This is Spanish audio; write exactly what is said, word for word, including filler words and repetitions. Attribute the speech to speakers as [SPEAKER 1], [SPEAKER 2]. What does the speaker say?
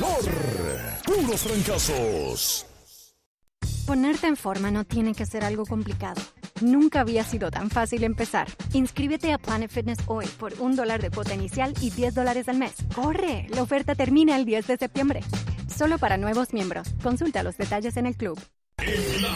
[SPEAKER 1] valor. Puros fracasos.
[SPEAKER 2] Ponerte en forma no tiene que ser algo complicado. Nunca había sido tan fácil empezar. Inscríbete a Planet Fitness hoy por un dólar de cuota inicial y diez dólares al mes. ¡Corre! La oferta termina el diez de septiembre. Solo para nuevos miembros. Consulta los detalles en el club.